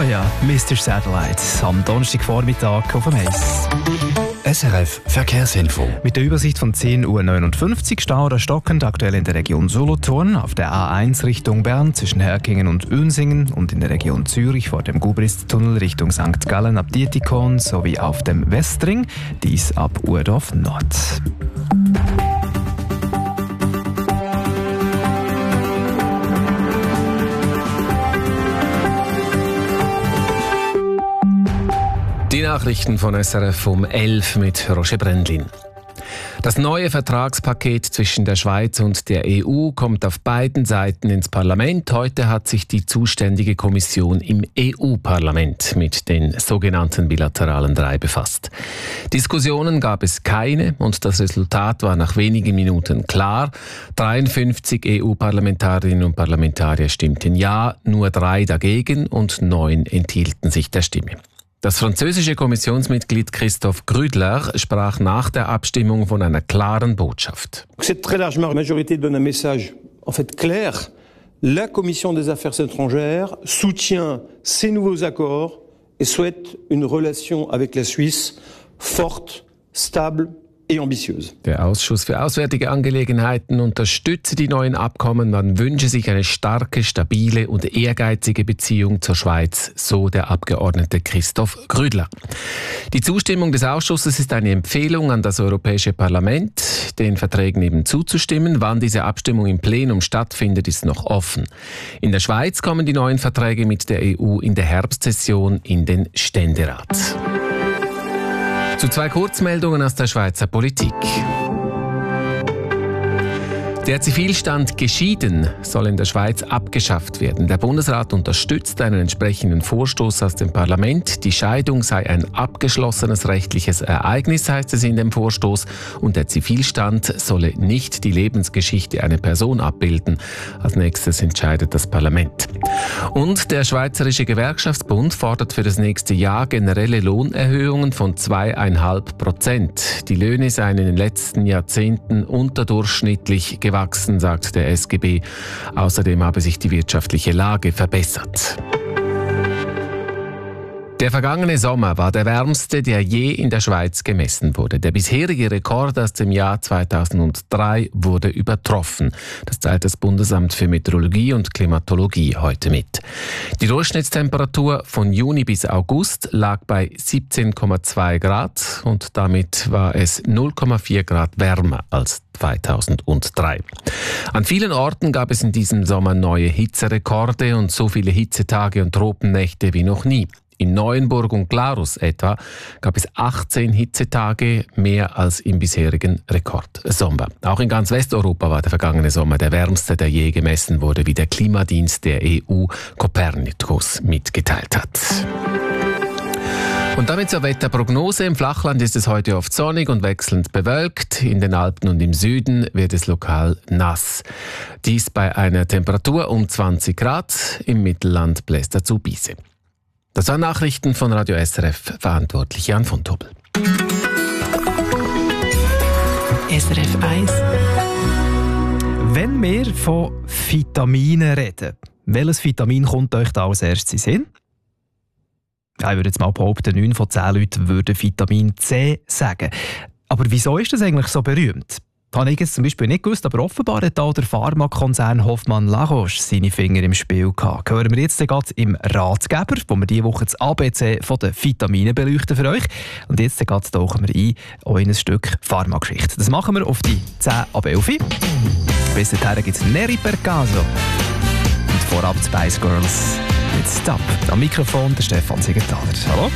ja, Mr. Satellite am Donnerstagvormittag auf dem Eis. SRF Verkehrsinfo. Mit der Übersicht von 10.59 Uhr Stau oder stockend aktuell in der Region Solothurn, auf der A1 Richtung Bern zwischen Herkingen und Uensingen und in der Region Zürich vor dem Gubristunnel Richtung St. Gallen ab Dietikon sowie auf dem Westring, dies ab Urdorf Nord. Die Nachrichten von SRF um 11 mit Roger Brendlin. Das neue Vertragspaket zwischen der Schweiz und der EU kommt auf beiden Seiten ins Parlament. Heute hat sich die zuständige Kommission im EU-Parlament mit den sogenannten bilateralen 3 befasst. Diskussionen gab es keine und das Resultat war nach wenigen Minuten klar. 53 EU-Parlamentarierinnen und Parlamentarier stimmten ja, nur 3 dagegen und 9 enthielten sich der Stimme. Das französische Kommissionsmitglied Christophe Grüdler sprach nach der Abstimmung von einer klaren Botschaft. Cette très large majorité donne un message en fait clair. La Commission des Affaires étrangères soutient ces nouveaux accords et souhaite une relation avec la Suisse forte, stable et ambitieuse. Der Ausschuss für Auswärtige Angelegenheiten unterstütze die neuen Abkommen. Man wünsche sich eine starke, stabile und ehrgeizige Beziehung zur Schweiz, so der Abgeordnete Christophe Grüdler. Die Zustimmung des Ausschusses ist eine Empfehlung an das Europäische Parlament, den Verträgen eben zuzustimmen. Wann diese Abstimmung im Plenum stattfindet, ist noch offen. In der Schweiz kommen die neuen Verträge mit der EU in der Herbstsession in den Ständerat. Zu 2 Kurzmeldungen aus der Schweizer Politik. Der Zivilstand geschieden soll in der Schweiz abgeschafft werden. Der Bundesrat unterstützt einen entsprechenden Vorstoß aus dem Parlament. Die Scheidung sei ein abgeschlossenes rechtliches Ereignis, heißt es in dem Vorstoß. Und der Zivilstand solle nicht die Lebensgeschichte einer Person abbilden. Als nächstes entscheidet das Parlament. Und der Schweizerische Gewerkschaftsbund fordert für das nächste Jahr generelle Lohnerhöhungen von 2,5%. Die Löhne seien in den letzten Jahrzehnten unterdurchschnittlich gewachsen, sagt der SGB. Außerdem habe sich die wirtschaftliche Lage verbessert. Der vergangene Sommer war der wärmste, der je in der Schweiz gemessen wurde. Der bisherige Rekord aus dem Jahr 2003 wurde übertroffen. Das teilt das Bundesamt für Meteorologie und Klimatologie heute mit. Die Durchschnittstemperatur von Juni bis August lag bei 17,2 Grad und damit war es 0,4 Grad wärmer als 2003. An vielen Orten gab es in diesem Sommer neue Hitzerekorde und so viele Hitzetage und Tropennächte wie noch nie. In Neuenburg und Glarus etwa gab es 18 Hitzetage, mehr als im bisherigen Rekordsommer. Auch in ganz Westeuropa war der vergangene Sommer der wärmste, der je gemessen wurde, wie der Klimadienst der EU Copernicus mitgeteilt hat. Und damit zur Wetterprognose. Im Flachland ist es heute oft sonnig und wechselnd bewölkt. In den Alpen und im Süden wird es lokal nass. Dies bei einer Temperatur um 20 Grad. Im Mittelland bläst dazu Biese. Das waren Nachrichten von Radio SRF, verantwortlich Jan von Tobel. SRF 1. Wenn wir von Vitaminen reden, welches Vitamin kommt euch da als erstes in den Sinn? Ja, ich würde jetzt mal behaupten, 9 von 10 Leuten würden Vitamin C sagen. Aber wieso ist das eigentlich so berühmt? Habe ich jetzt zum Beispiel nicht gewusst, aber offenbar hat auch der Pharmakonzern Hoffmann La Roche seine Finger im Spiel gehabt. Hören wir jetzt gerade im Ratgeber, wo wir diese Woche das ABC von den Vitaminen beleuchten für euch. Und jetzt tauchen wir ein in ein Stück Pharmageschichte. Das machen wir auf die 10 ab 11. Bis dahin gibt es Neri per Caso. Und vorab die Spice Girls mit Stop. Am Mikrofon der Stefan Siegenthaler. Hallo.